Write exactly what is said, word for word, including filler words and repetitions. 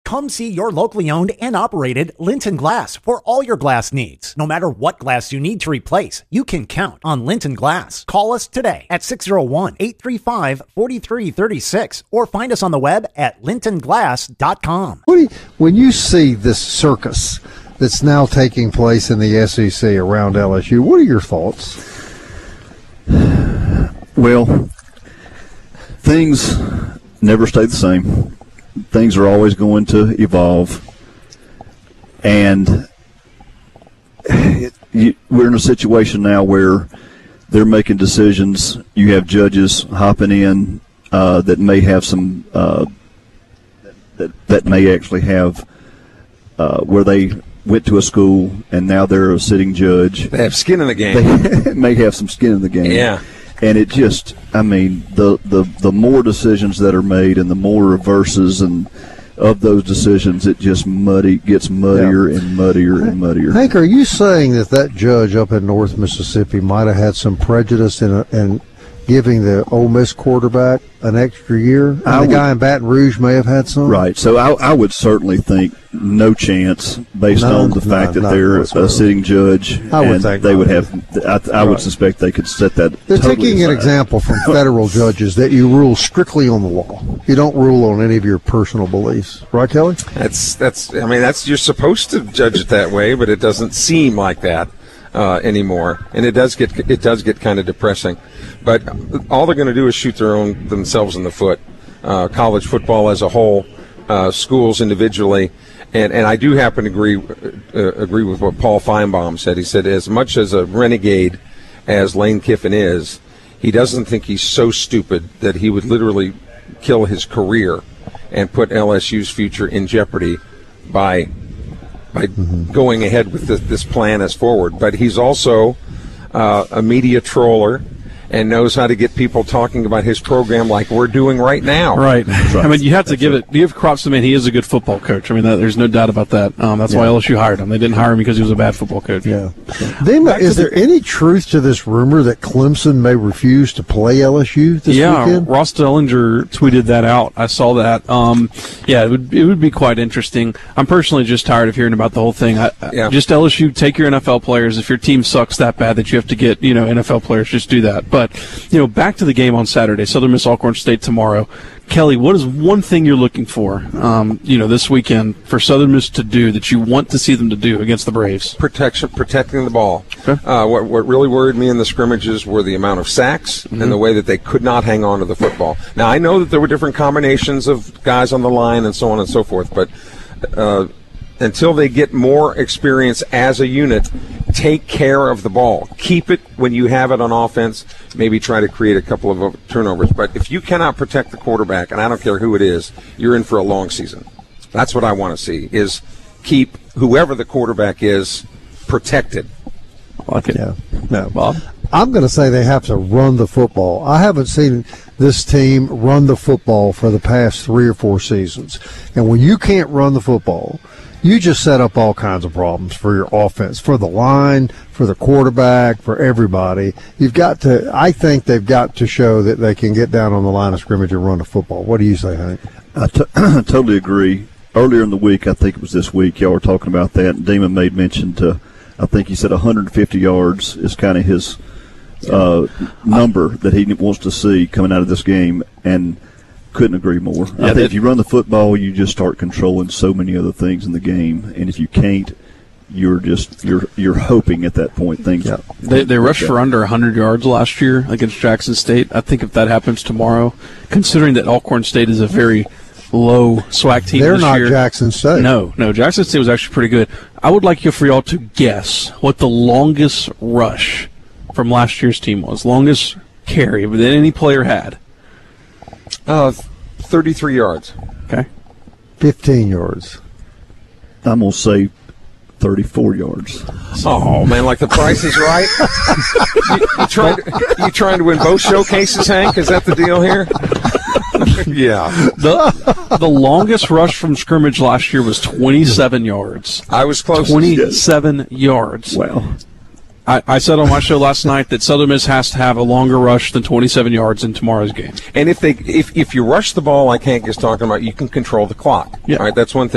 Come see your locally owned and operated Linton Glass for all your glass needs. No matter what glass you need to replace, you can count on Linton Glass. Call us today at six oh one, eight three five, four three three six or find us on the web at linton glass dot com. What do you, when you see this circus that's now taking place in the S E C around L S U, what are your thoughts? Well, things never stay the same. Things are always going to evolve, and it, you, we're in a situation now where they're making decisions. You have judges hopping in uh, that may have some uh, that that may actually have uh, where they went to a school and now they're a sitting judge. They have skin in the game. They may have some skin in the game. Yeah. And it just, I mean, the, the, the more decisions that are made and the more reverses and of those decisions, it just muddy gets muddier yeah. and muddier and muddier. Hank, are you saying that that judge up in North Mississippi might have had some prejudice in, a, in giving the Ole Miss quarterback an extra year? And I the would, guy in Baton Rouge may have had some? Right. So I, I would certainly think no chance based no, on the fact no, that they're a sitting judge. I would and think they not. would have. I, I right. would suspect they could set that. They're totally taking aside. an example from federal judges that you rule strictly on the law. You don't rule on any of your personal beliefs, right, Kelly? That's that's. I mean, that's you're supposed to judge it that way, but it doesn't seem like that uh, anymore, and it does get it does get kind of depressing. But all they're going to do is shoot their own themselves in the foot. Uh, college football as a whole, uh, schools individually. And and I do happen to agree uh, agree with what Paul Feinbaum said. He said as much as a renegade as Lane Kiffin is, he doesn't think he's so stupid that he would literally kill his career and put L S U's future in jeopardy by by mm-hmm. going ahead with this, this plan as forward. But he's also uh, a media troller and knows how to get people talking about his program like we're doing right now. Right. right. I mean, you have to give it, give props to him. He is a good football coach. I mean, that, there's no doubt about that. Um, that's yeah. why L S U hired him. They didn't hire him because he was a bad football coach. Yeah. Dima, is there the, any truth to this rumor that Clemson may refuse to play L S U this yeah, weekend? Yeah, Ross Dellinger tweeted that out. I saw that. Um, yeah, it would it would be quite interesting. I'm personally just tired of hearing about the whole thing. I, yeah. Just L S U, take your N F L players. If your team sucks that bad that you have to get, you know, N F L players, just do that. But, you know, back to the game on Saturday, Southern Miss Alcorn State tomorrow. Kelly, what is one thing you're looking for, um, you know, this weekend for Southern Miss to do that you want to see them to do against the Braves? Protection, protecting the ball. Okay. Uh, what, what really worried me in the scrimmages were the amount of sacks mm-hmm. and the way that they could not hang on to the football. Now, I know that there were different combinations of guys on the line and so on and so forth, but uh, until they get more experience as a unit, take care of the ball. Keep it when you have it on offense. Maybe try to create a couple of turnovers. But if you cannot protect the quarterback, and I don't care who it is, you're in for a long season. That's what I want to see, is keep whoever the quarterback is protected. I like it. Yeah. No. Bob? I'm going to say they have to run the football. I haven't seen this team run the football for the past three or four seasons. And when you can't run the football, you just set up all kinds of problems for your offense, for the line, for the quarterback, for everybody. You've got to, I think they've got to show that they can get down on the line of scrimmage and run the football. What do you say, Hank? I t- totally agree. Earlier in the week, I think it was this week, y'all were talking about that, and Damon made mention to, I think he said one hundred fifty yards is kind of his uh, number that he wants to see coming out of this game, and couldn't agree more. Yeah, I think if you run the football, you just start controlling so many other things in the game, and if you can't, you're just you're you're hoping at that point things. Yeah. They they rushed for under one hundred yards last year against Jackson State. I think if that happens tomorrow, considering that Alcorn State is a very low SWAC team They're this not year. Jackson State. No, no. Jackson State was actually pretty good. I would like you for y'all to guess what the longest rush from last year's team was, longest carry that any player had. Uh, thirty-three yards. Okay. fifteen yards. I'm going to say thirty-four yards. Oh, man, like the Price is Right? you, you, trying to, you trying to win both showcases, Hank? Is that the deal here? Yeah. The the longest rush from scrimmage last year was twenty-seven yards. I was close. twenty-seven yards. Wow. I, I said on my show last night that Southern Miss has to have a longer rush than twenty-seven yards in tomorrow's game. And if they if if you rush the ball like Hank is talking about, you can control the clock. Yeah. All right, that's one thing.